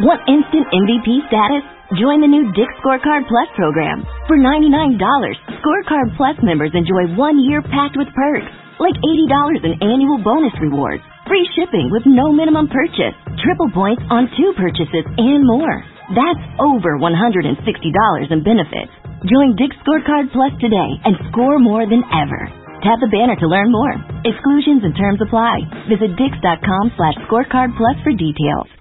Want instant MVP status? Join the new Dick Scorecard Plus program. For $99, Scorecard Plus members enjoy 1 year packed with perks, like $80 in annual bonus rewards, free shipping with no minimum purchase, triple points on 2 purchases, and more. That's over $160 in benefits. Join Dick Scorecard Plus today and score more than ever. Tap the banner to learn more. Exclusions and terms apply. Visit dix.com/scorecard plus for details.